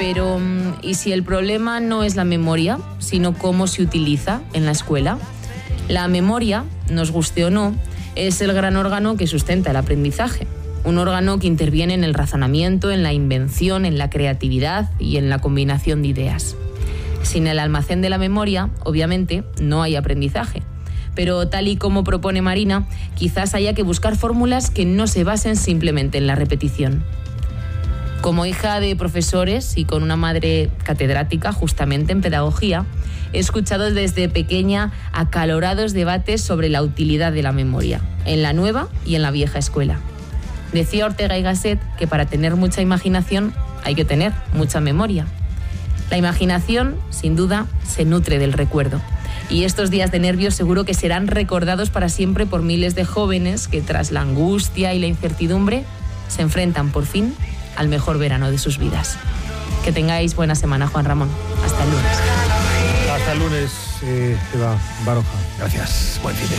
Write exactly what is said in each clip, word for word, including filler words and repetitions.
Pero, ¿y si el problema no es la memoria, sino cómo se utiliza en la escuela? La memoria, nos guste o no, es el gran órgano que sustenta el aprendizaje. Un órgano que interviene en el razonamiento, en la invención, en la creatividad y en la combinación de ideas. Sin el almacén de la memoria, obviamente, no hay aprendizaje. Pero tal y como propone Marina, quizás haya que buscar fórmulas que no se basen simplemente en la repetición. Como hija de profesores y con una madre catedrática justamente en pedagogía, he escuchado desde pequeña acalorados debates sobre la utilidad de la memoria, en la nueva y en la vieja escuela. Decía Ortega y Gasset que para tener mucha imaginación hay que tener mucha memoria. La imaginación, sin duda, se nutre del recuerdo. Y estos días de nervios seguro que serán recordados para siempre por miles de jóvenes que tras la angustia y la incertidumbre se enfrentan por fin al mejor verano de sus vidas. Que tengáis buena semana, Juan Ramón. Hasta el lunes. Hasta el lunes, eh, Eva Baroja. Gracias. Buen fin de...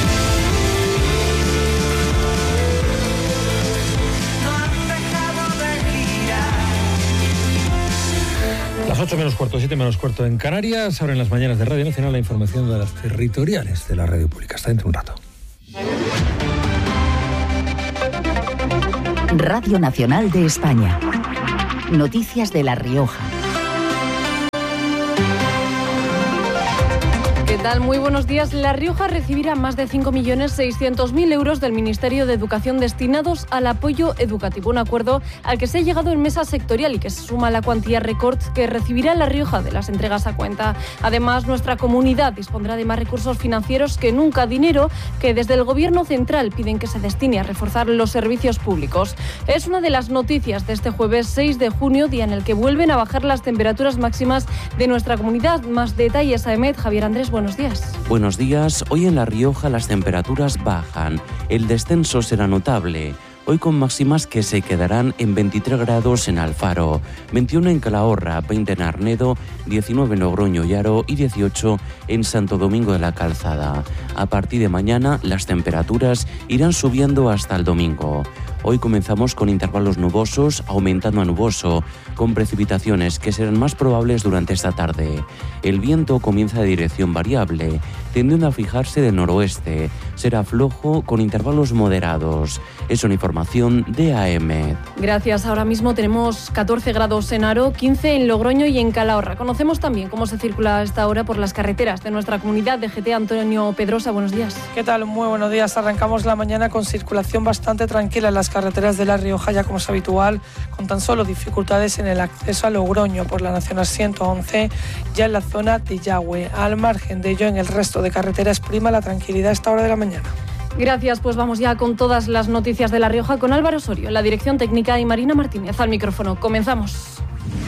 Las ocho menos cuarto, siete menos cuarto en Canarias. Ahora en las mañanas de Radio Nacional la información de las territoriales de la radio pública. Hasta dentro de un rato. Radio Nacional de España. Noticias de La Rioja. ¿Qué tal? Muy buenos días. La Rioja recibirá más de cinco millones seiscientos mil euros del Ministerio de Educación destinados al apoyo educativo. Un acuerdo al que se ha llegado en mesa sectorial y que se suma a la cuantía récord que recibirá La Rioja de las entregas a cuenta. Además, nuestra comunidad dispondrá de más recursos financieros que nunca, dinero que desde el Gobierno central piden que se destine a reforzar los servicios públicos. Es una de las noticias de este jueves seis de junio, día en el que vuelven a bajar las temperaturas máximas de nuestra comunidad. Más detalles a EMET. Javier Andrés, buenos días. Buenos días. Hoy en La Rioja las temperaturas bajan. El descenso será notable. Hoy con máximas que se quedarán en veintitrés grados en Alfaro, veintiuno en Calahorra, veinte en Arnedo, diecinueve en Logroño y Haro y dieciocho en Santo Domingo de la Calzada. A partir de mañana las temperaturas irán subiendo hasta el domingo. Hoy comenzamos con intervalos nubosos, aumentando a nuboso, con precipitaciones que serán más probables durante esta tarde. El viento comienza de dirección variable, tendiendo a fijarse del noroeste. Será flojo con intervalos moderados. Es una información de A M. Gracias. Ahora mismo tenemos catorce grados en Haro, quince en Logroño y en Calahorra. Conocemos también cómo se circula a esta hora por las carreteras de nuestra comunidad. D G T Antonio Pedrosa, buenos días. ¿Qué tal? Muy buenos días. Arrancamos la mañana con circulación bastante tranquila en las carreteras de La Rioja, ya como es habitual, con tan solo dificultades en el acceso a Logroño por la Nacional ciento once, ya en la zona de Yagüe. Al margen de ello, en el resto de carreteras prima la tranquilidad a esta hora de la mañana. Gracias, pues vamos ya con todas las noticias de La Rioja con Álvaro Osorio, en la dirección técnica, y Marina Martínez al micrófono. Comenzamos.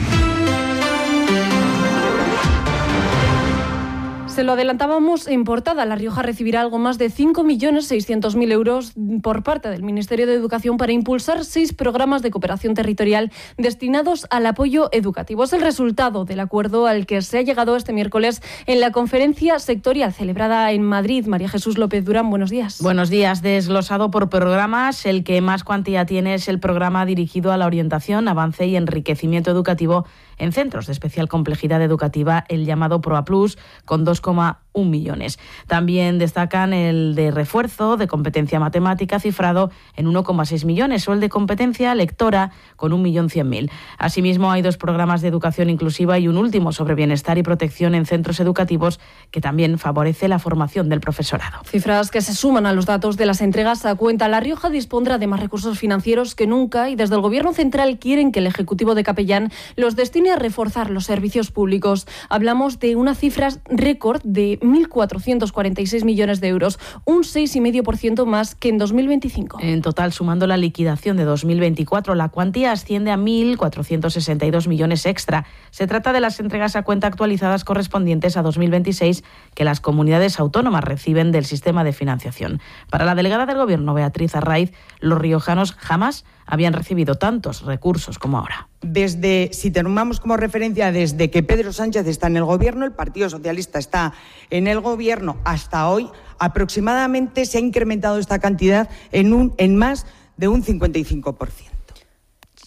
Se lo adelantábamos en portada. La Rioja recibirá algo más de cinco millones seiscientos mil euros por parte del Ministerio de Educación para impulsar seis programas de cooperación territorial destinados al apoyo educativo. Es el resultado del acuerdo al que se ha llegado este miércoles en la conferencia sectorial celebrada en Madrid. María Jesús López Durán, buenos días. Buenos días. Desglosado por programas, el que más cuantía tiene es el programa dirigido a la orientación, avance y enriquecimiento educativo en centros de especial complejidad educativa, el llamado PROA Plus, con dos coma uno millones. También destacan el de refuerzo de competencia matemática, cifrado en uno coma seis millones, o el de competencia lectora, con un millón cien mil. Asimismo, hay dos programas de educación inclusiva y un último sobre bienestar y protección en centros educativos, que también favorece la formación del profesorado. Cifras que se suman a los datos de las entregas a cuenta. La Rioja dispondrá de más recursos financieros que nunca y desde el Gobierno central quieren que el Ejecutivo de Capellán los destine a reforzar los servicios públicos. Hablamos de una cifra récord de mil cuatrocientos cuarenta y seis millones de euros, un seis coma cinco por ciento más que en dos mil veinticinco. En total, sumando la liquidación de dos mil veinticuatro, la cuantía asciende a mil cuatrocientos sesenta y dos millones extra. Se trata de las entregas a cuenta actualizadas correspondientes a dos mil veintiséis que las comunidades autónomas reciben del sistema de financiación. Para la delegada del Gobierno, Beatriz Arraiz, los riojanos jamás habían recibido tantos recursos como ahora. Desde, si tomamos como referencia desde que Pedro Sánchez está en el Gobierno, el Partido Socialista está en el Gobierno, hasta hoy, aproximadamente se ha incrementado esta cantidad en, un, en más de un cincuenta y cinco por ciento.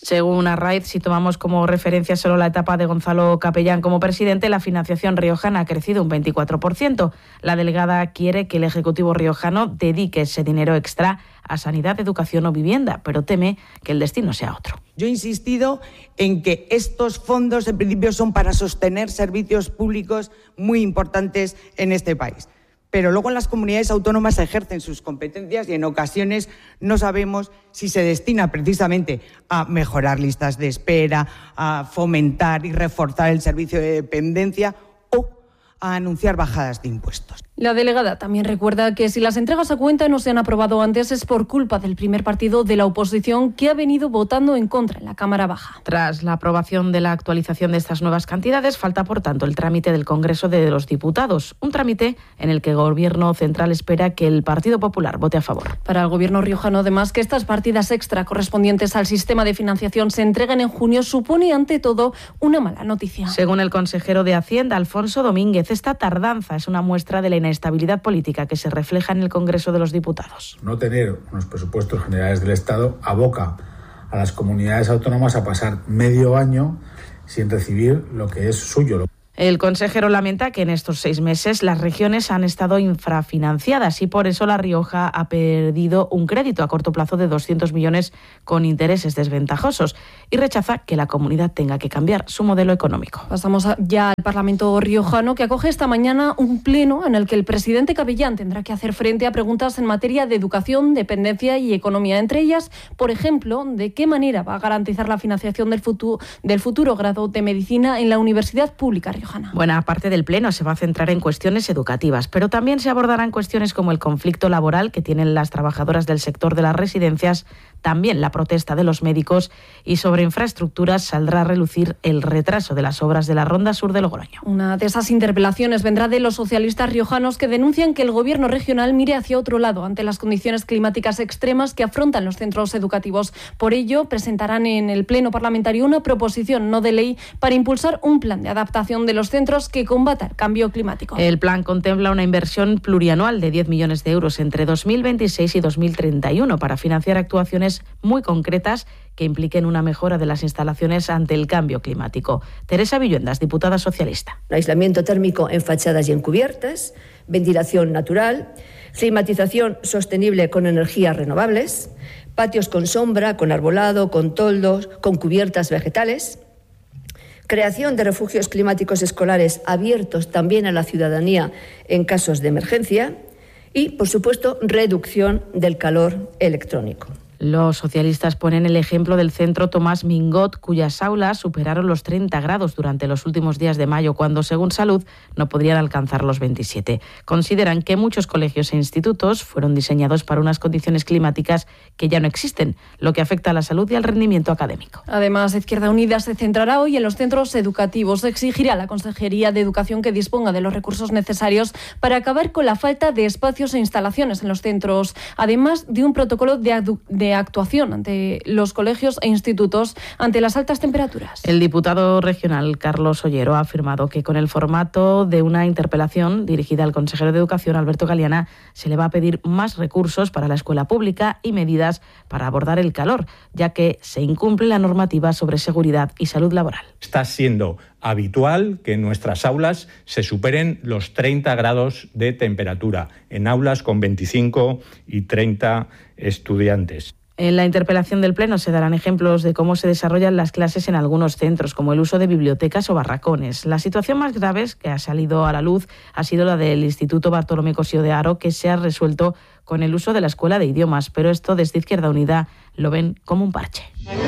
Según Arraiz, si tomamos como referencia solo la etapa de Gonzalo Capellán como presidente, la financiación riojana ha crecido un veinticuatro por ciento. La delegada quiere que el Ejecutivo riojano dedique ese dinero extra a sanidad, educación o vivienda, pero teme que el destino sea otro. Yo he insistido en que estos fondos, en principio, son para sostener servicios públicos muy importantes en este país. Pero luego en las comunidades autónomas ejercen sus competencias y en ocasiones no sabemos si se destina precisamente a mejorar listas de espera, a fomentar y reforzar el servicio de dependencia o a anunciar bajadas de impuestos. La delegada también recuerda que si las entregas a cuenta no se han aprobado antes es por culpa del primer partido de la oposición que ha venido votando en contra en la Cámara Baja. Tras la aprobación de la actualización de estas nuevas cantidades, falta por tanto el trámite del Congreso de los Diputados, un trámite en el que el Gobierno central espera que el Partido Popular vote a favor. Para el Gobierno riojano, además, que estas partidas extra correspondientes al sistema de financiación se entreguen en junio supone ante todo una mala noticia. Según el consejero de Hacienda, Alfonso Domínguez, esta tardanza es una muestra de la inestabilidad política que se refleja en el Congreso de los Diputados. No tener unos presupuestos generales del Estado aboca a las comunidades autónomas a pasar medio año sin recibir lo que es suyo. El consejero lamenta que en estos seis meses las regiones han estado infrafinanciadas y por eso La Rioja ha perdido un crédito a corto plazo de doscientos millones con intereses desventajosos y rechaza que la comunidad tenga que cambiar su modelo económico. Pasamos ya al Parlamento riojano, que acoge esta mañana un pleno en el que el presidente Capellán tendrá que hacer frente a preguntas en materia de educación, dependencia y economía. Entre ellas, por ejemplo, de qué manera va a garantizar la financiación del futuro, del futuro grado de medicina en la Universidad Pública riojana. Buena parte del pleno se va a centrar en cuestiones educativas, pero también se abordarán cuestiones como el conflicto laboral que tienen las trabajadoras del sector de las residencias, también la protesta de los médicos y sobre infraestructuras saldrá a relucir el retraso de las obras de la Ronda Sur de Logroño. Una de esas interpelaciones vendrá de los socialistas riojanos que denuncian que el gobierno regional mire hacia otro lado ante las condiciones climáticas extremas que afrontan los centros educativos. Por ello, presentarán en el pleno parlamentario una proposición no de ley para impulsar un plan de adaptación de los centros que combata el cambio climático. El plan contempla una inversión plurianual de diez millones de euros entre dos mil veintiséis y dos mil treinta y uno para financiar actuaciones muy concretas que impliquen una mejora de las instalaciones ante el cambio climático. Teresa Villuendas, diputada socialista. Aislamiento térmico en fachadas y en cubiertas, ventilación natural, climatización sostenible con energías renovables, patios con sombra, con arbolado, con toldos, con cubiertas vegetales, creación de refugios climáticos escolares abiertos también a la ciudadanía en casos de emergencia y, por supuesto, reducción del calor electrónico. Los socialistas ponen el ejemplo del centro Tomás Mingot, cuyas aulas superaron los treinta grados durante los últimos días de mayo, cuando, según Salud, no podrían alcanzar los veintisiete. Consideran que muchos colegios e institutos fueron diseñados para unas condiciones climáticas que ya no existen, lo que afecta a la salud y al rendimiento académico. Además, Izquierda Unida se centrará hoy en los centros educativos. Exigirá a la Consejería de Educación que disponga de los recursos necesarios para acabar con la falta de espacios e instalaciones en los centros, además de un protocolo de, de de actuación ante los colegios e institutos ante las altas temperaturas. El diputado regional Carlos Ollero ha afirmado que con el formato de una interpelación dirigida al consejero de Educación, Alberto Galeana, se le va a pedir más recursos para la escuela pública y medidas para abordar el calor, ya que se incumple la normativa sobre seguridad y salud laboral. Está siendo habitual que en nuestras aulas se superen los treinta grados de temperatura, en aulas con veinticinco y treinta estudiantes. En la interpelación del Pleno se darán ejemplos de cómo se desarrollan las clases en algunos centros, como el uso de bibliotecas o barracones. La situación más grave que ha salido a la luz ha sido la del Instituto Bartolomé Cosío de Haro, que se ha resuelto con el uso de la Escuela de Idiomas, pero esto desde Izquierda Unida lo ven como un parche.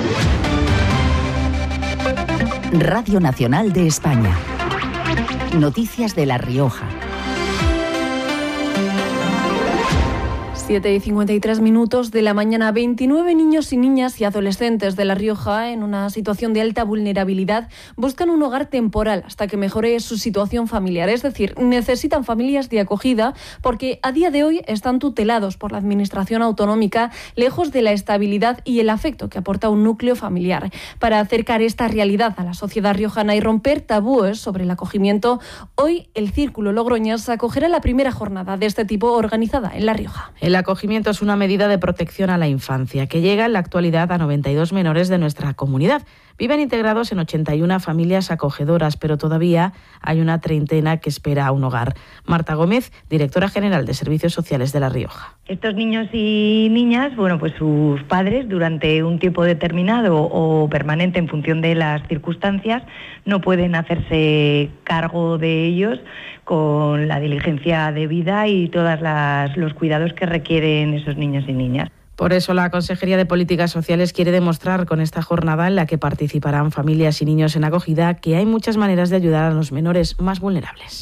Radio Nacional de España. Noticias de La Rioja. siete y cincuenta y tres minutos de la mañana. veintinueve niños y niñas y adolescentes de La Rioja, en una situación de alta vulnerabilidad, buscan un hogar temporal hasta que mejore su situación familiar. Es decir, necesitan familias de acogida porque a día de hoy están tutelados por la Administración autonómica, lejos de la estabilidad y el afecto que aporta un núcleo familiar. Para acercar esta realidad a la sociedad riojana y romper tabúes sobre el acogimiento, hoy el Círculo Logroñés acogerá la primera jornada de este tipo organizada en La Rioja. El acogimiento es una medida de protección a la infancia que llega en la actualidad a noventa y dos menores de nuestra comunidad. Viven integrados en ochenta y una familias acogedoras, pero todavía hay una treintena que espera a un hogar. Marta Gómez, directora general de Servicios Sociales de La Rioja. Estos niños y niñas, bueno, pues sus padres durante un tiempo determinado o permanente en función de las circunstancias no pueden hacerse cargo de ellos con la diligencia debida y todos los cuidados que requieren esos niños y niñas. Por eso la Consejería de Políticas Sociales quiere demostrar con esta jornada en la que participarán familias y niños en acogida que hay muchas maneras de ayudar a los menores más vulnerables.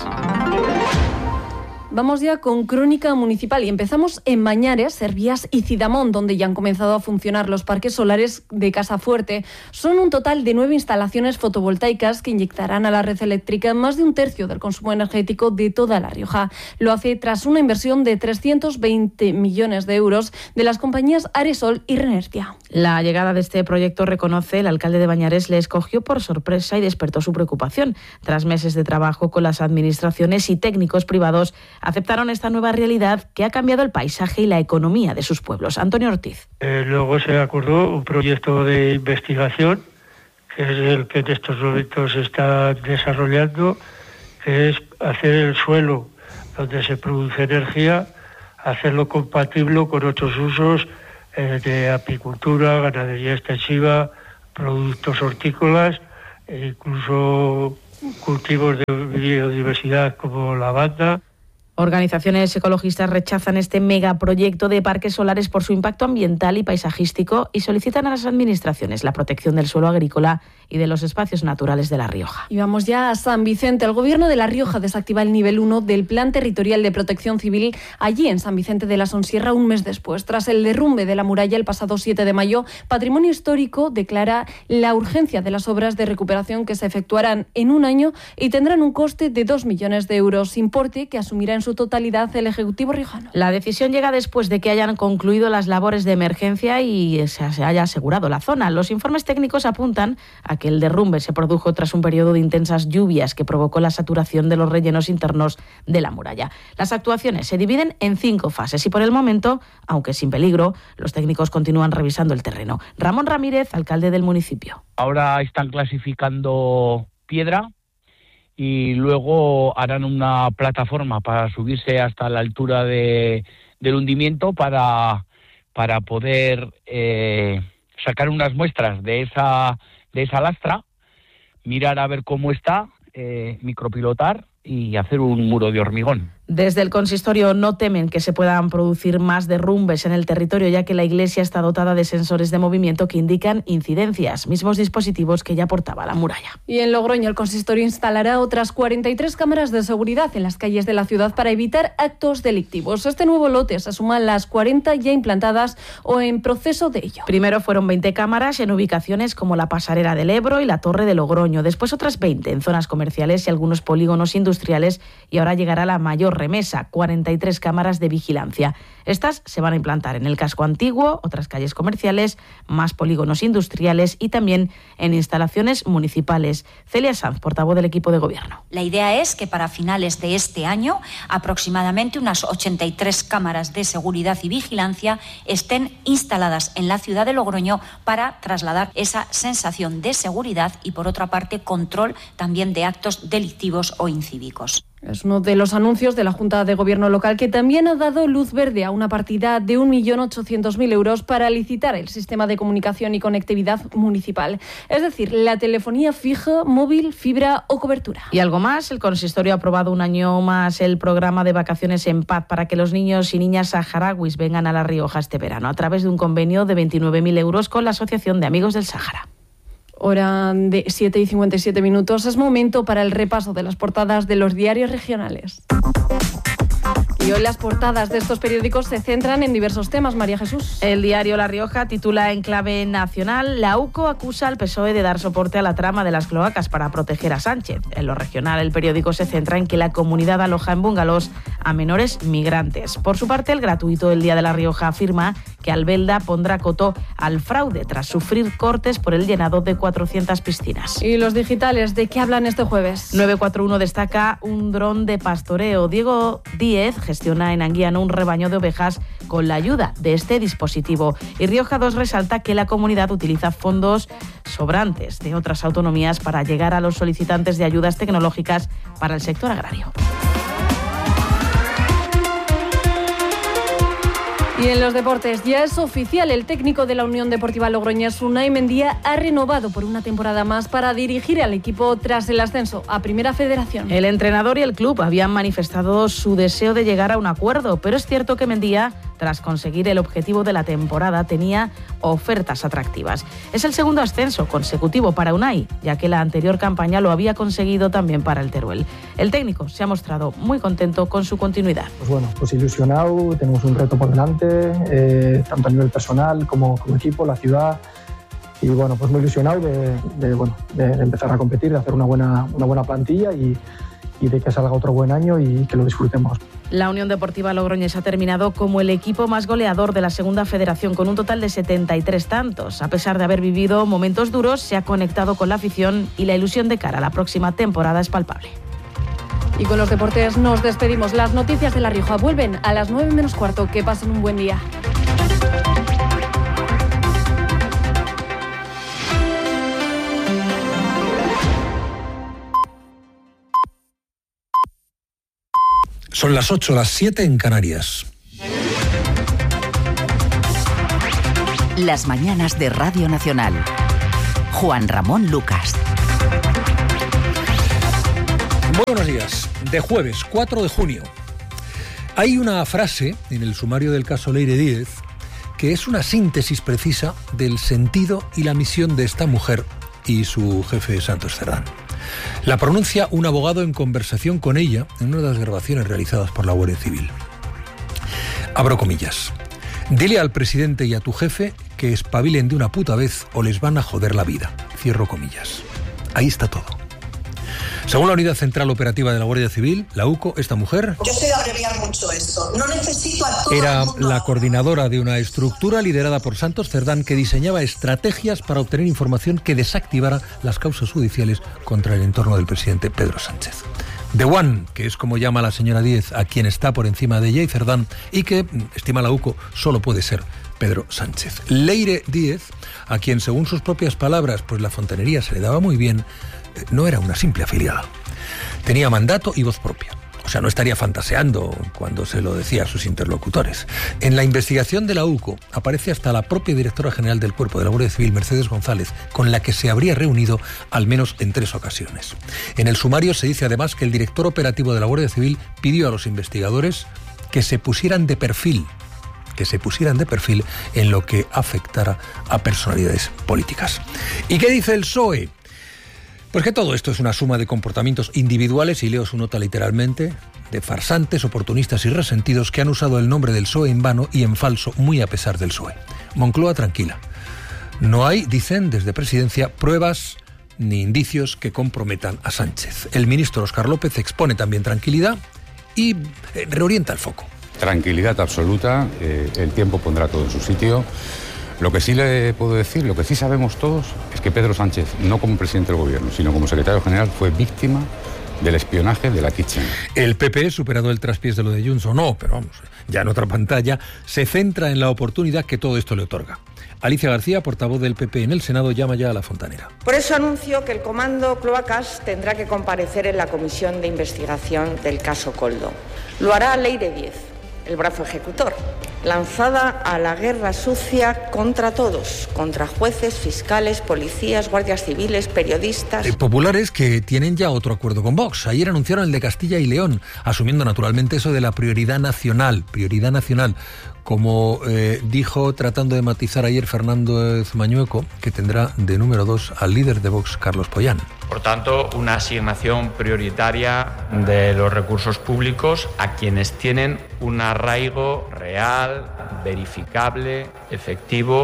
Vamos ya con Crónica Municipal y empezamos en Mañares, Servías y Cidamón, donde ya han comenzado a funcionar los parques solares de Casafuerte. Son un total de nueve instalaciones fotovoltaicas que inyectarán a la red eléctrica más de un tercio del consumo energético de toda La Rioja. Lo hace tras una inversión de trescientos veinte millones de euros de las compañías Aresol y Renertia. La llegada de este proyecto, reconoce el alcalde de Mañares, le escogió por sorpresa y despertó su preocupación. Tras meses de trabajo con las administraciones y técnicos privados, aceptaron esta nueva realidad que ha cambiado el paisaje y la economía de sus pueblos. Antonio Ortiz. Eh, luego se acordó un proyecto de investigación, que es el que en estos momentos se está desarrollando, que es hacer el suelo donde se produce energía, hacerlo compatible con otros usos eh, de apicultura, ganadería extensiva, productos hortícolas e incluso cultivos de biodiversidad como lavanda. Organizaciones ecologistas rechazan este megaproyecto de parques solares por su impacto ambiental y paisajístico y solicitan a las administraciones la protección del suelo agrícola y de los espacios naturales de La Rioja. Y vamos ya a San Vicente. El Gobierno de La Rioja desactiva el nivel uno del Plan Territorial de Protección Civil allí en San Vicente de la Sonsierra un mes después. Tras el derrumbe de la muralla el pasado siete de mayo, Patrimonio Histórico declara la urgencia de las obras de recuperación que se efectuarán en un año y tendrán un coste de dos millones de euros, importe que asumirá en su totalidad el Ejecutivo riojano. La decisión llega después de que hayan concluido las labores de emergencia y se haya asegurado la zona. Los informes técnicos apuntan a que el derrumbe se produjo tras un periodo de intensas lluvias que provocó la saturación de los rellenos internos de la muralla. Las actuaciones se dividen en cinco fases y por el momento, aunque sin peligro, los técnicos continúan revisando el terreno. Ramón Ramírez, alcalde del municipio. Ahora están clasificando piedra y luego harán una plataforma para subirse hasta la altura de, del hundimiento para, para poder eh, sacar unas muestras de esa, de esa lastra, mirar a ver cómo está, eh, micropilotar y hacer un muro de hormigón. Desde el consistorio no temen que se puedan producir más derrumbes en el territorio, ya que la iglesia está dotada de sensores de movimiento que indican incidencias, mismos dispositivos que ya aportaba la muralla. Y en Logroño el consistorio instalará otras cuarenta y tres cámaras de seguridad en las calles de la ciudad para evitar actos delictivos. Este nuevo lote se suma a las cuarenta ya implantadas o en proceso de ello. Primero fueron veinte cámaras en ubicaciones como la Pasarela del Ebro y la Torre de Logroño, después otras veinte en zonas comerciales y algunos polígonos industriales y ahora llegará la mayor remesa, cuarenta y tres cámaras de vigilancia. Estas se van a implantar en el casco antiguo, otras calles comerciales, más polígonos industriales y también en instalaciones municipales. Celia Sanz, portavoz del equipo de gobierno. La idea es que para finales de este año aproximadamente unas ochenta y tres cámaras de seguridad y vigilancia estén instaladas en la ciudad de Logroño para trasladar esa sensación de seguridad y, por otra parte, control también de actos delictivos o incívicos. Es uno de los anuncios de la Junta de Gobierno local, que también ha dado luz verde a una partida de un millón ochocientos mil euros para licitar el sistema de comunicación y conectividad municipal. Es decir, la telefonía fija, móvil, fibra o cobertura. Y algo más, el consistorio ha aprobado un año más el programa de vacaciones en paz para que los niños y niñas saharauis vengan a La Rioja este verano, a través de un convenio de veintinueve mil euros con la Asociación de Amigos del Sáhara. Hora de siete y cincuenta y siete minutos. Es momento para el repaso de las portadas de los diarios regionales. Y hoy las portadas de estos periódicos se centran en diversos temas, María Jesús. El diario La Rioja titula en clave nacional: la U C O acusa al P S O E de dar soporte a la trama de las cloacas para proteger a Sánchez. En lo regional, el periódico se centra en que la comunidad aloja en bungalows a menores migrantes. Por su parte, el gratuito del Día de La Rioja afirma que Albelda pondrá coto al fraude tras sufrir cortes por el llenado de cuatrocientas piscinas. ¿Y los digitales de qué hablan este jueves? nueve cuatro uno destaca un dron de pastoreo. Diego Díez gestiona en Anguiano un rebaño de ovejas con la ayuda de este dispositivo. Y Rioja dos resalta que la comunidad utiliza fondos sobrantes de otras autonomías para llegar a los solicitantes de ayudas tecnológicas para el sector agrario. Y en los deportes ya es oficial, el técnico de la Unión Deportiva Logroñés, Unai Mendía, ha renovado por una temporada más para dirigir al equipo tras el ascenso a Primera Federación. El entrenador y el club habían manifestado su deseo de llegar a un acuerdo, pero es cierto que Mendía, tras conseguir el objetivo de la temporada, tenía ofertas atractivas. Es el segundo ascenso consecutivo para Unai, ya que la anterior campaña lo había conseguido también para el Teruel. El técnico se ha mostrado muy contento con su continuidad. Pues bueno, pues ilusionado, tenemos un reto por delante, eh, tanto a nivel personal como, como equipo, la ciudad, y bueno, pues muy ilusionado de, de, bueno, de, de empezar a competir, de hacer una buena, una buena plantilla y, y de que salga otro buen año y que lo disfrutemos. La Unión Deportiva Logroñés ha terminado como el equipo más goleador de la Segunda Federación con un total de setenta y tres tantos. A pesar de haber vivido momentos duros, se ha conectado con la afición y la ilusión de cara a la próxima temporada es palpable. Y con los deportes nos despedimos. Las noticias de La Rioja vuelven a las nueve menos cuarto. Que pasen un buen día. Son las ocho, las siete en Canarias. Las mañanas de Radio Nacional. Juan Ramón Lucas. Buenos días. De jueves, cuatro de junio. Hay una frase en el sumario del caso Leire Díez que es una síntesis precisa del sentido y la misión de esta mujer y su jefe Santos Cerdán. La pronuncia un abogado en conversación con ella en una de las grabaciones realizadas por la Guardia Civil. Abro comillas. Dile al presidente y a tu jefe que espabilen de una puta vez o les van a joder la vida. Cierro comillas. Ahí está todo. Según la Unidad Central Operativa de la Guardia Civil, la U C O, esta mujer... Yo sé abreviar mucho esto. No necesito a todo Era el mundo. La coordinadora de una estructura liderada por Santos Cerdán que diseñaba estrategias para obtener información que desactivara las causas judiciales contra el entorno del presidente Pedro Sánchez. The One, que es como llama la señora Díez a quien está por encima de ella y Cerdán, y que, estima la U C O, solo puede ser Pedro Sánchez. Leire Díez, a quien según sus propias palabras, pues la fontanería se le daba muy bien, no era una simple afiliada. Tenía mandato y voz propia. O sea, no estaría fantaseando cuando se lo decía a sus interlocutores. En la investigación de la U C O aparece hasta la propia directora general del Cuerpo de la Guardia Civil, Mercedes González, con la que se habría reunido al menos en tres ocasiones. En el sumario se dice además que el director operativo de la Guardia Civil pidió a los investigadores que se pusieran de perfil, que se pusieran de perfil en lo que afectara a personalidades políticas. ¿Y qué dice el P S O E? Pues que todo esto es una suma de comportamientos individuales, y leo su nota literalmente, de farsantes, oportunistas y resentidos que han usado el nombre del P S O E en vano y en falso, muy a pesar del P S O E. Moncloa tranquila. No hay, dicen desde Presidencia, pruebas ni indicios que comprometan a Sánchez. El ministro Óscar López expone también tranquilidad y eh, reorienta el foco. Tranquilidad absoluta, eh, el tiempo pondrá todo en su sitio. Lo que sí le puedo decir, lo que sí sabemos todos, es que Pedro Sánchez, no como presidente del gobierno, sino como secretario general, fue víctima del espionaje de la Kitchen. El P P, superado el traspiés de lo de Junts o no, pero vamos, ya en otra pantalla, se centra en la oportunidad que todo esto le otorga. Alicia García, portavoz del P P en el Senado, llama ya a la fontanera. Por eso anuncio que el Comando Cloacas tendrá que comparecer en la comisión de investigación del caso Koldo. Lo hará Leire Díez, el brazo ejecutor, lanzada a la guerra sucia contra todos, contra jueces, fiscales, policías, guardias civiles, periodistas. Eh, populares que tienen ya otro acuerdo con Vox. Ayer anunciaron el de Castilla y León, asumiendo naturalmente eso de la prioridad nacional, prioridad nacional, como eh, dijo, tratando de matizar ayer Fernando Mañueco, que tendrá de número dos al líder de Vox, Carlos Pollán. Por tanto, una asignación prioritaria de los recursos públicos a quienes tienen un arraigo real, verificable, efectivo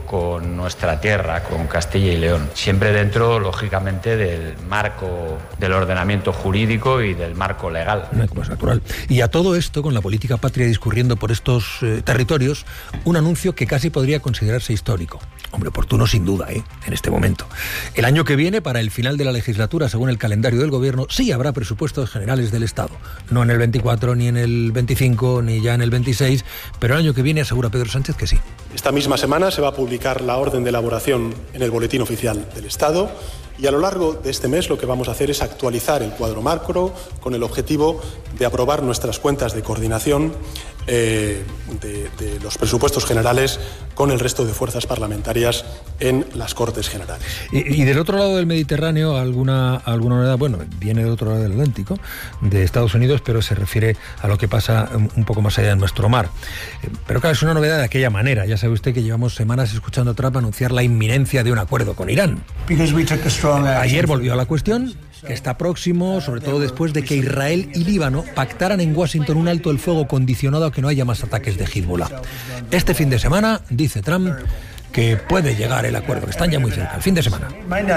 con nuestra tierra, con Castilla y León. Siempre dentro, lógicamente, del marco del ordenamiento jurídico y del marco legal. Como es natural. Y a todo esto, con la política patria discurriendo por estos eh, territorios, un anuncio que casi podría considerarse histórico. Hombre, oportuno sin duda, ¿eh? En este momento. El año que viene, para el final de la legislatura, según el calendario del Gobierno, sí habrá presupuestos generales del Estado. No en el veinticuatro, ni en el veinticinco, ni ya en el veintiséis, pero el año que viene asegura Pedro Sánchez que sí. Esta misma semana se va a publicar la orden de elaboración en el Boletín Oficial del Estado y a lo largo de este mes lo que vamos a hacer es actualizar el cuadro macro con el objetivo de aprobar nuestras cuentas de coordinación eh, de, de los presupuestos generales con el resto de fuerzas parlamentarias en las Cortes Generales. Y, y del otro lado del Mediterráneo, alguna, alguna novedad, bueno, viene del otro lado del Atlántico, de Estados Unidos, pero se refiere a lo que pasa un poco más allá de nuestro mar. Pero claro, es una novedad de aquella manera. Ya sabe usted que llevamos semanas escuchando a Trump anunciar la inminencia de un acuerdo con Irán. Ayer volvió a la cuestión, que está próximo, sobre todo después de que Israel y Líbano pactaran en Washington un alto el fuego condicionado a que no haya más ataques de Hezbollah. Este fin de semana, dice Trump, que puede llegar el acuerdo, que están ya muy cerca, el fin de semana.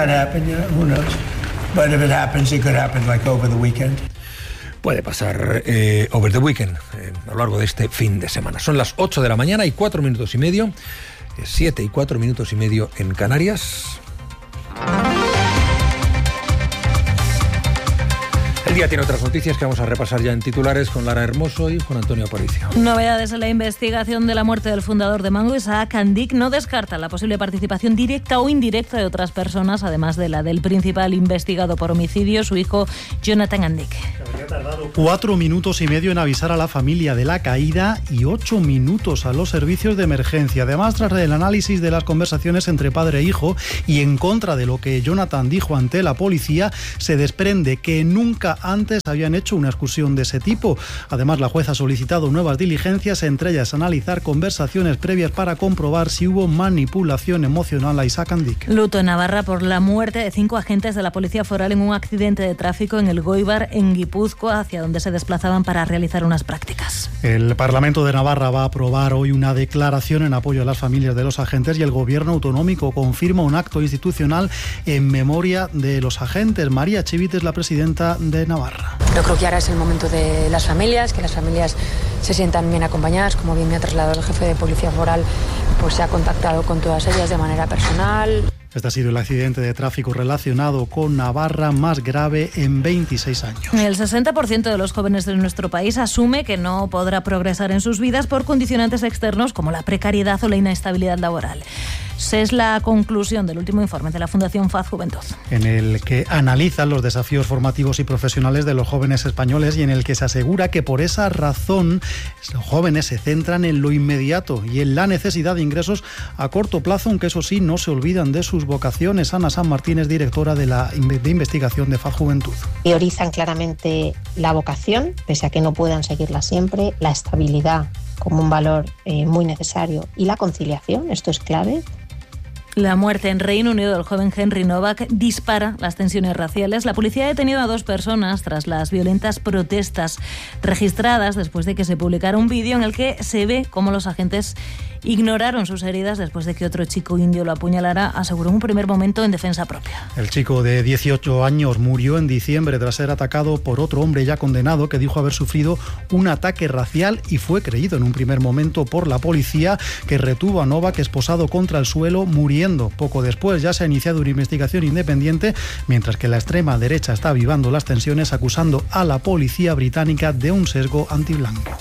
Puede pasar eh, over the weekend, eh, a lo largo de este fin de semana. Son las ocho de la mañana y cuatro minutos y medio, eh, siete y cuatro minutos y medio en Canarias. El día tiene otras noticias que vamos a repasar ya en titulares con Lara Hermoso y Juan Antonio Aparicio. Novedades en la investigación de la muerte del fundador de Mango. Isaac Andic no descarta la posible participación directa o indirecta de otras personas, además de la del principal investigado por homicidio, su hijo Jonathan Andic. Cuatro minutos y medio en avisar a la familia de la caída y ocho minutos a los servicios de emergencia. Además, tras el análisis de las conversaciones entre padre e hijo y en contra de lo que Jonathan dijo ante la policía, se desprende que nunca antes habían hecho una excursión de ese tipo. Además, la jueza ha solicitado nuevas diligencias, entre ellas analizar conversaciones previas para comprobar si hubo manipulación emocional a Isaac Andic. Luto en Navarra por la muerte de cinco agentes de la Policía Foral en un accidente de tráfico en el Goibar, en Guipúzcoa, hacia donde se desplazaban para realizar unas prácticas. El Parlamento de Navarra va a aprobar hoy una declaración en apoyo a las familias de los agentes y el Gobierno autonómico confirma un acto institucional en memoria de los agentes. María Chivite es la presidenta de Navarra. Yo creo que ahora es el momento de las familias, que las familias se sientan bien acompañadas. Como bien me ha trasladado el jefe de Policía Foral, pues se ha contactado con todas ellas de manera personal. Este ha sido el accidente de tráfico relacionado con Navarra más grave en veintiséis años. El sesenta por ciento de los jóvenes de nuestro país asume que no podrá progresar en sus vidas por condicionantes externos como la precariedad o la inestabilidad laboral. Es la conclusión del último informe de la Fundación F A Z Juventud, en el que analizan los desafíos formativos y profesionales de los jóvenes españoles y en el que se asegura que por esa razón los jóvenes se centran en lo inmediato y en la necesidad de ingresos a corto plazo, aunque eso sí, no se olvidan de sus vocaciones. Ana San Martín es directora de la de investigación de F A Z Juventud. Priorizan claramente la vocación, pese a que no puedan seguirla siempre, la estabilidad como un valor eh, muy necesario y la conciliación, esto es clave. La muerte en Reino Unido del joven Henry Novak dispara las tensiones raciales. La policía ha detenido a dos personas tras las violentas protestas registradas después de que se publicara un vídeo en el que se ve cómo los agentes ignoraron sus heridas después de que otro chico indio lo apuñalara, aseguró en un primer momento en defensa propia. El chico de dieciocho años murió en diciembre tras ser atacado por otro hombre ya condenado que dijo haber sufrido un ataque racial y fue creído en un primer momento por la policía, que retuvo a Novak esposado contra el suelo, muriendo. Poco después ya se ha iniciado una investigación independiente, mientras que la extrema derecha está avivando las tensiones acusando a la policía británica de un sesgo antiblanco.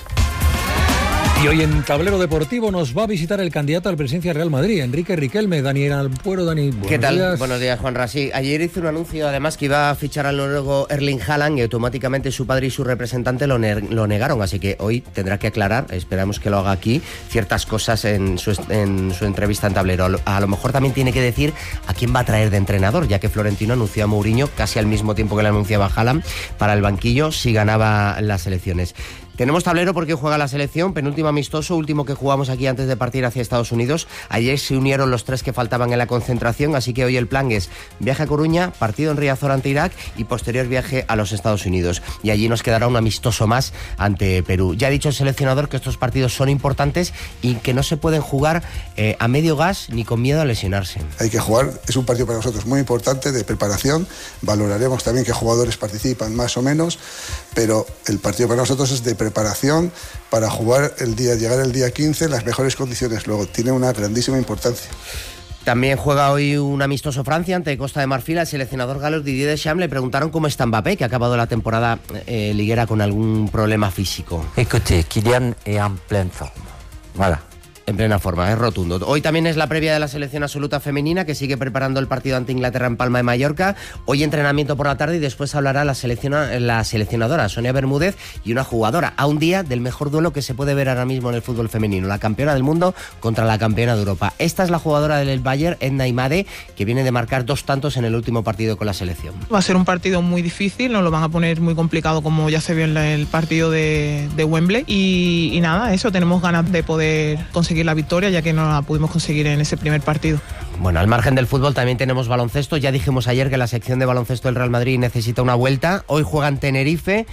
Y hoy en Tablero Deportivo nos va a visitar el candidato a la presidencia del Real Madrid, Enrique Riquelme. Daniel Alpuero, Dani, buenos ¿Qué tal? días. Buenos días, Juanra. Sí, ayer hizo un anuncio además que iba a fichar al noruego Erling Haaland y automáticamente su padre y su representante lo, ne- lo negaron, así que hoy tendrá que aclarar, esperamos que lo haga aquí, ciertas cosas en su, en su entrevista en Tablero. A lo, a lo mejor también tiene que decir a quién va a traer de entrenador, ya que Florentino anunció a Mourinho casi al mismo tiempo que le anunciaba a Haaland para el banquillo si ganaba las elecciones. Tenemos tablero porque juega la selección, penúltimo amistoso, último que jugamos aquí antes de partir hacia Estados Unidos. Ayer se unieron los tres que faltaban en la concentración, así que hoy el plan es viaje a Coruña, partido en Riazor ante Irak y posterior viaje a los Estados Unidos. Y allí nos quedará un amistoso más ante Perú. Ya ha dicho el seleccionador que estos partidos son importantes y que no se pueden jugar eh, a medio gas ni con miedo a lesionarse. Hay que jugar, es un partido para nosotros muy importante de preparación. Valoraremos también qué jugadores participan más o menos, pero el partido para nosotros es de preparación para jugar el día, llegar el día quince en las mejores condiciones. Luego tiene una grandísima importancia. También juega hoy un amistoso Francia ante Costa de Marfil. Al seleccionador galo Didier Deschamps le preguntaron cómo está Mbappé, que ha acabado la temporada eh, liguera con algún problema físico. Écoutez, Kylian est en pleine forme. Voilà. En plena forma, es rotundo. Hoy también es la previa de la selección absoluta femenina, que sigue preparando el partido ante Inglaterra en Palma de Mallorca. Hoy entrenamiento por la tarde y después hablará la, selecciona, la seleccionadora Sonia Bermúdez y una jugadora, a un día del mejor duelo que se puede ver ahora mismo en el fútbol femenino, la campeona del mundo contra la campeona de Europa. Esta es la jugadora del Bayern, Edna Imade, que viene de marcar dos tantos en el último partido con la selección. Va a ser un partido muy difícil, nos lo van a poner muy complicado, como ya se vio en el partido de, de Wembley. Y, y nada, eso, tenemos ganas de poder conseguir la victoria, ya que no la pudimos conseguir en ese primer partido. Bueno, al margen del fútbol también tenemos baloncesto. Ya dijimos ayer que la sección de baloncesto del Real Madrid necesita una vuelta. Hoy juegan Tenerife,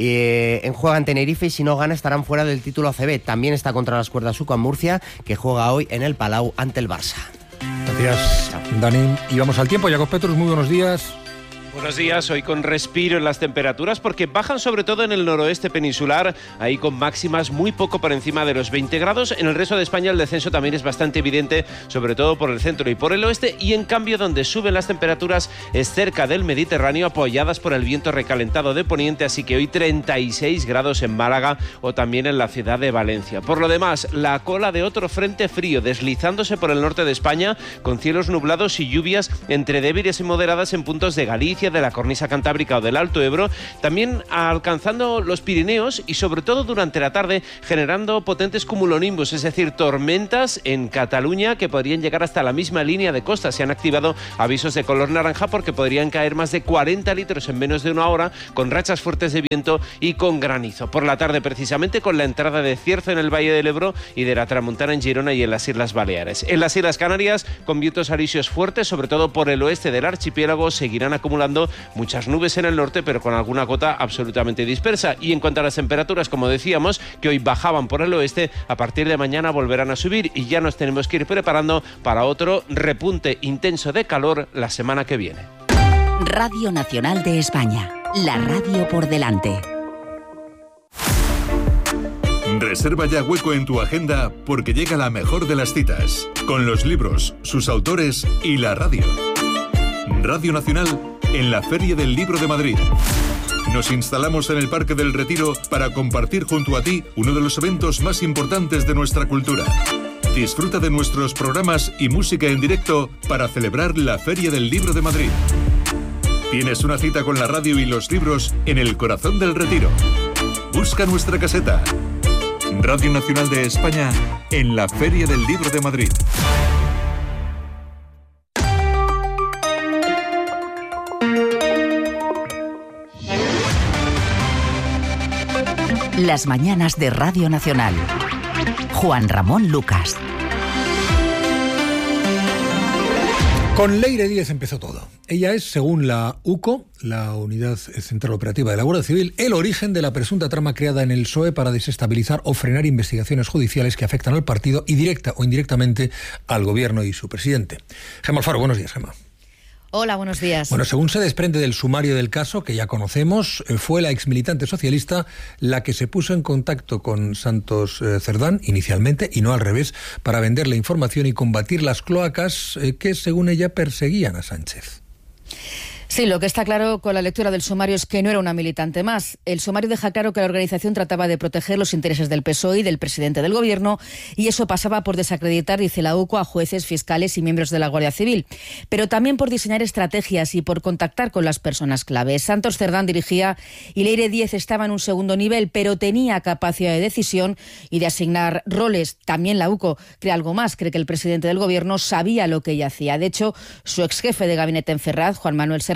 eh, en juegan Tenerife y si no gana estarán fuera del título A C B. También está contra las cuerdas Ucam Murcia, que juega hoy en el Palau ante el Barça. Gracias, Dani. Y vamos al tiempo. Jacob Petrus, muy buenos días. Buenos días, hoy con respiro en las temperaturas porque bajan sobre todo en el noroeste peninsular, ahí con máximas muy poco por encima de los veinte grados. En el resto de España el descenso también es bastante evidente, sobre todo por el centro y por el oeste, y en cambio donde suben las temperaturas es cerca del Mediterráneo, apoyadas por el viento recalentado de poniente, así que hoy treinta y seis grados en Málaga o también en la ciudad de Valencia. Por lo demás, la cola de otro frente frío deslizándose por el norte de España con cielos nublados y lluvias entre débiles y moderadas en puntos de Galicia, de la cornisa cantábrica o del Alto Ebro, también alcanzando los Pirineos y sobre todo durante la tarde generando potentes cumulonimbus, es decir, tormentas en Cataluña que podrían llegar hasta la misma línea de costa. Se han activado avisos de color naranja porque podrían caer más de cuarenta litros en menos de una hora, con rachas fuertes de viento y con granizo. Por la tarde, precisamente, con la entrada de cierzo en el Valle del Ebro y de la Tramontana en Girona y en las Islas Baleares. En las Islas Canarias, con vientos alisios fuertes, sobre todo por el oeste del archipiélago, seguirán acumulando muchas nubes en el norte, pero con alguna gota absolutamente dispersa. Y en cuanto a las temperaturas, como decíamos, que hoy bajaban por el oeste, a partir de mañana volverán a subir y ya nos tenemos que ir preparando para otro repunte intenso de calor la semana que viene. Radio Nacional de España, la radio por delante. Reserva ya hueco en tu agenda porque llega la mejor de las citas, con los libros, sus autores y la radio. Radio Nacional en la Feria del Libro de Madrid. Nos instalamos en el Parque del Retiro para compartir junto a ti uno de los eventos más importantes de nuestra cultura. Disfruta de nuestros programas y música en directo para celebrar la Feria del Libro de Madrid. Tienes una cita con la radio y los libros en el corazón del Retiro. Busca nuestra caseta. Radio Nacional de España en la Feria del Libro de Madrid. Las mañanas de Radio Nacional. Juan Ramón Lucas. Con Leire Díez empezó todo. Ella es, según la U C O, la Unidad Central Operativa de la Guardia Civil, el origen de la presunta trama creada en el P S O E para desestabilizar o frenar investigaciones judiciales que afectan al partido y directa o indirectamente al gobierno y su presidente. Gemma Alfaro, buenos días, Gemma. Hola, buenos días. Bueno, según se desprende del sumario del caso, que ya conocemos, fue la exmilitante socialista la que se puso en contacto con Santos eh, Cerdán inicialmente, y no al revés, para vender la información y combatir las cloacas eh, que, según ella, perseguían a Sánchez. Sí, lo que está claro con la lectura del sumario es que no era una militante más. El sumario deja claro que la organización trataba de proteger los intereses del P S O E y del presidente del Gobierno, y eso pasaba por desacreditar, dice la U C O, a jueces, fiscales y miembros de la Guardia Civil, pero también por diseñar estrategias y por contactar con las personas clave. Santos Cerdán dirigía y Leire Díez estaba en un segundo nivel, pero tenía capacidad de decisión y de asignar roles. También la U C O cree algo más, cree que el presidente del Gobierno sabía lo que ella hacía. De hecho, su ex jefe de gabinete en Ferraz, Juan Manuel Serrano,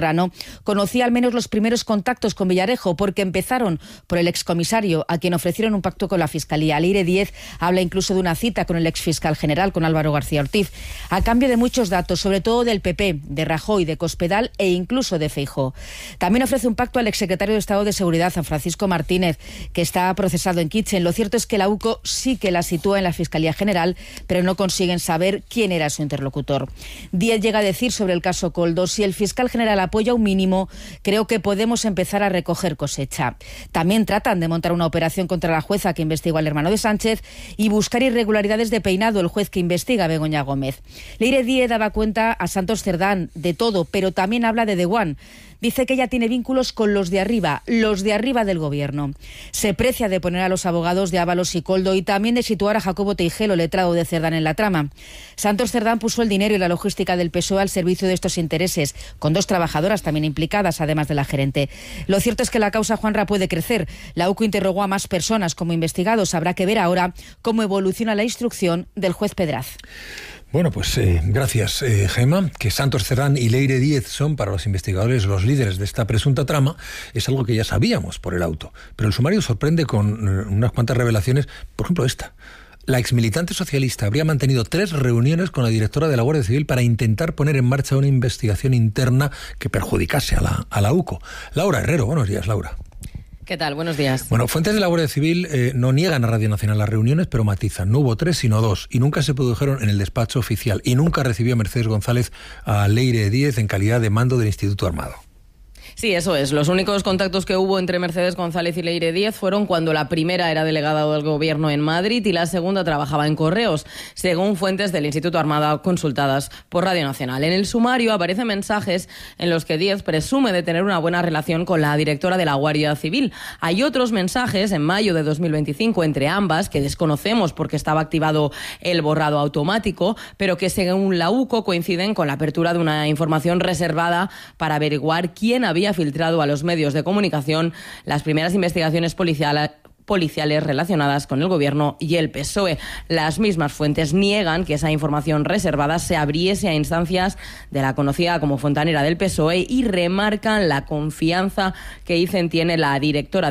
Serrano, conocía al menos los primeros contactos con Villarejo, porque empezaron por el excomisario, a quien ofrecieron un pacto con la Fiscalía. Leire Díez habla incluso de una cita con el exfiscal general, con Álvaro García Ortiz, a cambio de muchos datos, sobre todo del P P, de Rajoy, de Cospedal e incluso de Feijóo. También ofrece un pacto al exsecretario de Estado de Seguridad, San Francisco Martínez, que está procesado en Kitchen. Lo cierto es que la U C O sí que la sitúa en la Fiscalía General, pero no consiguen saber quién era su interlocutor. Díez llega a decir sobre el caso Koldo: si el fiscal general apoya un mínimo, creo que podemos empezar a recoger cosecha. También tratan de montar una operación contra la jueza que investigó al hermano de Sánchez y buscar irregularidades de peinado, el juez que investiga a Begoña Gómez. Leire Díez daba cuenta a Santos Cerdán de todo, pero también habla de The One. Dice que ella tiene vínculos con los de arriba, los de arriba del gobierno. Se precia de poner a los abogados de Ábalos y Koldo y también de situar a Jacobo Teijelo, letrado de Cerdán, en la trama. Santos Cerdán puso el dinero y la logística del P S O E al servicio de estos intereses, con dos trabajadoras también implicadas, además de la gerente. Lo cierto es que la causa Juanra puede crecer. La U C O interrogó a más personas como investigados. Habrá que ver ahora cómo evoluciona la instrucción del juez Pedraz. Bueno, pues eh, gracias, eh, Gemma. Que Santos Cerdán y Leire Díez son para los investigadores los líderes de esta presunta trama es algo que ya sabíamos por el auto. Pero el sumario sorprende con eh, unas cuantas revelaciones, por ejemplo esta. La exmilitante socialista habría mantenido tres reuniones con la directora de la Guardia Civil para intentar poner en marcha una investigación interna que perjudicase a la, a la U C O. Laura Herrero, buenos días, Laura. ¿Qué tal? Buenos días. Bueno, fuentes de la Guardia Civil eh, no niegan a Radio Nacional las reuniones, pero matizan. No hubo tres, sino dos, y nunca se produjeron en el despacho oficial, y nunca recibió Mercedes González a Leire Díez en calidad de mando del Instituto Armado. Sí, eso es. Los únicos contactos que hubo entre Mercedes González y Leire Díez fueron cuando la primera era delegada del Gobierno en Madrid y la segunda trabajaba en Correos, según fuentes del Instituto Armada consultadas por Radio Nacional. En el sumario aparecen mensajes en los que Díez presume de tener una buena relación con la directora de la Guardia Civil. Hay otros mensajes en mayo de dos mil veinticinco entre ambas que desconocemos porque estaba activado el borrado automático, pero que según la U C O coinciden con la apertura de una información reservada para averiguar quién había filtrado a los medios de comunicación las primeras investigaciones policiales policiales relacionadas con el Gobierno y el P S O E. Las mismas fuentes niegan que esa información reservada se abriese a instancias de la conocida como fontanera del P S O E y remarcan la confianza que dicen tiene la directora